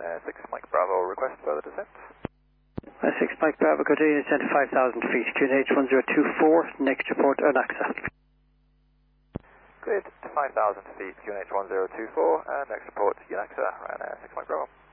Ryanair 6 Mike Bravo, request further descent. 6 Mike Bravo, continue descent to 5,000 feet, QNH 1024, next report Anaxa. Cleared to 5,000 feet, QNH 1024, and next report Anaxa, Ryanair 6 Mike Bravo.